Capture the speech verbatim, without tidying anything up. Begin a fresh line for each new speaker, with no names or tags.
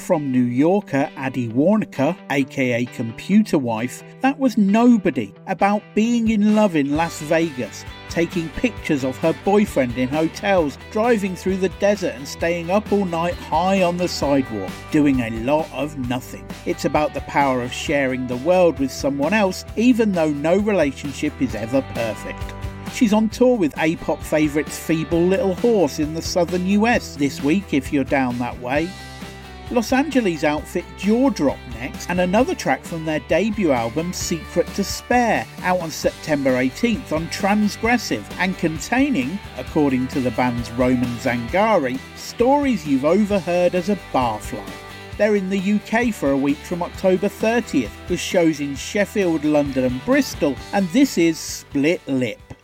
From New Yorker Addie Warnaker, aka Computer Wife, that was Nobody, about being in love in Las Vegas, taking pictures of her boyfriend in hotels, driving through the desert and staying up all night high on the sidewalk, doing a lot of nothing. It's about the power of sharing the world with someone else, even though no relationship is ever perfect. She's on tour with A-pop favourites Feeble Little Horse in the southern U S this week if you're down that way. Los Angeles outfit Jaw Drop next, and another track from their debut album Secret to Spare, out on September eighteenth on Transgressive, and containing, according to the band's Roman Zangari, stories you've overheard as a barfly. They're in the U K for a week from October thirtieth, with shows in Sheffield, London and Bristol, and this is Split Lip.